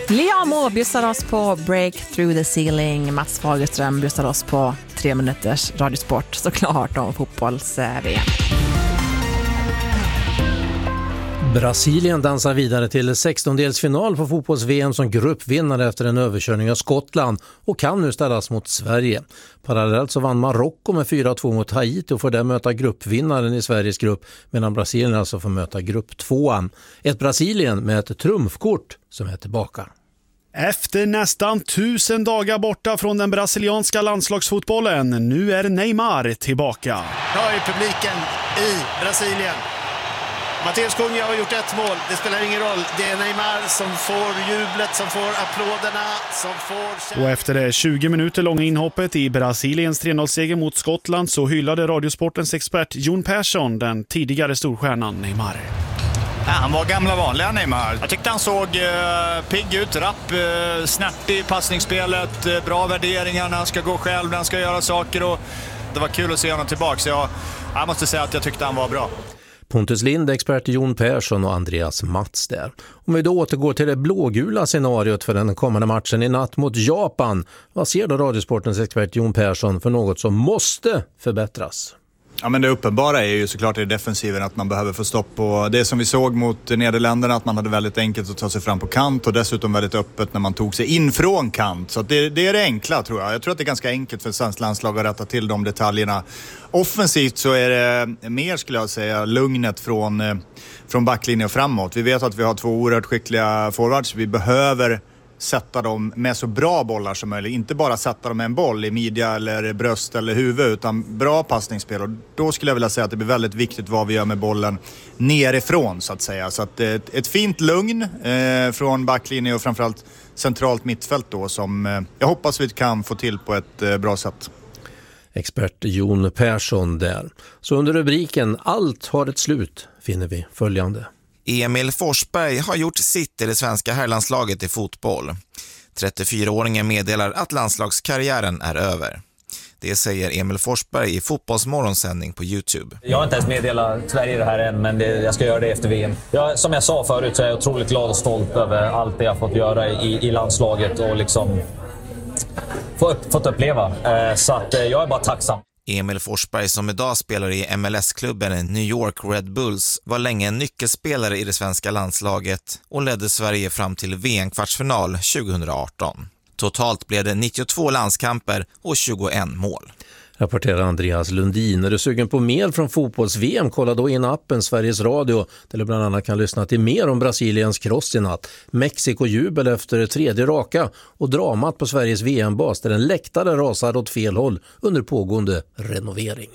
Liamo bjussar oss på Break Through the Ceiling. Mats Fagerström bjussar oss på 3 minuters radiosport, såklart om fotbolls-VM. Brasilien dansar vidare till 16-delsfinal på fotbolls-VM som gruppvinnare efter en överkörning av Skottland och kan nu ställas mot Sverige. Parallellt så vann Marocko med 4-2 mot Haiti och får där möta gruppvinnaren i Sveriges grupp, medan Brasilien alltså får möta grupp 2. Ett Brasilien med ett trumfkort som är tillbaka. Efter nästan 1000 dagar borta från den brasilianska landslagsfotbollen, nu är Neymar tillbaka. Hör publiken i Brasilien. Mateus Cunha har gjort ett mål, det spelar ingen roll. Det är Neymar som får jublet, som får applåderna, som får... Och efter det 20 minuter långa inhoppet i Brasiliens 3-0-seger mot Skottland så hyllade Radiosportens expert Jon Persson den tidigare storstjärnan Neymar. Ja, han var gamla vanliga Neymar. Jag tyckte han såg pigg ut, rapp, snärtig i passningsspelet, bra värderingar när han ska gå själv, när han ska göra saker. Och det var kul att se honom tillbaka, så jag måste säga att jag tyckte han var bra. Pontus Lind, expert Jon Persson och Andreas Mats där. Om vi då återgår till det blågula scenariot för den kommande matchen i natt mot Japan, vad ser då Radiosportens expert Jon Persson för något som måste förbättras? Ja, men det uppenbara är ju såklart i defensiven att man behöver få stopp på det som vi såg mot Nederländerna, att man hade väldigt enkelt att ta sig fram på kant och dessutom väldigt öppet när man tog sig in från kant. Så det är det enkla, tror jag. Jag tror att det är ganska enkelt för svensk landslag att rätta till de detaljerna. Offensivt så är det mer, skulle jag säga, lugnet från backlinjen och framåt. Vi vet att vi har 2 oerhört skickliga forwards. Vi behöver sätta dem med så bra bollar som möjligt. Inte bara sätta dem med en boll i midja eller bröst eller huvud, utan bra passningsspel. Och då skulle jag vilja säga att det blir väldigt viktigt vad vi gör med bollen nerifrån, så att säga. Så att ett fint lugn från backlinjen och framförallt centralt mittfält då, som jag hoppas vi kan få till på ett bra sätt. Expert Jon Persson där. Så under rubriken "Allt har ett slut" finner vi följande. Emil Forsberg har gjort sitt i det svenska herrlandslaget i fotboll. 34-åringen meddelar att landslagskarriären är över. Det säger Emil Forsberg i Fotbollsmorgonsändning på YouTube. Jag har inte ens meddelat Sverige det här än, men jag ska göra det efter VM. Som jag sa förut så är jag otroligt glad och stolt över allt det jag fått göra i landslaget och liksom fått uppleva. Så att jag är bara tacksam. Emil Forsberg, som idag spelar i MLS-klubben New York Red Bulls, var länge en nyckelspelare i det svenska landslaget och ledde Sverige fram till VM-kvartsfinal 2018. Totalt blev det 92 landskamper och 21 mål. Rapporterar Andreas Lundin. Är du sugen på mer från fotbolls-VM? Kolla då in appen Sveriges Radio, där du bland annat kan lyssna till mer om Brasiliens kross i natt, Mexiko-jubel efter 3:e raka och dramat på Sveriges VM-bas där en läktare rasar åt fel håll under pågående renovering.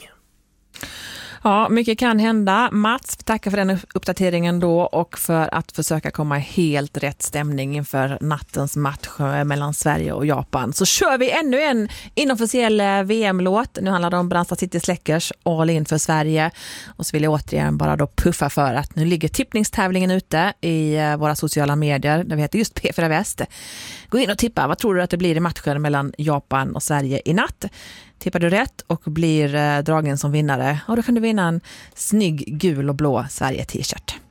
Ja, mycket kan hända. Mats, tackar för den uppdateringen då och för att försöka komma helt rätt stämning inför nattens match mellan Sverige och Japan. Så kör vi ännu en inofficiell VM-låt. Nu handlar det om Brandsta City Släckers, All in för Sverige. Och så vill jag återigen bara då puffa för att nu ligger tippningstävlingen ute i våra sociala medier där vi heter just P4 Väst. Gå in och tippa. Vad tror du att det blir i matchen mellan Japan och Sverige i natt? Tippar du rätt och blir dragen som vinnare, och då kan du vinna en snygg gul och blå Sverige-t-shirt.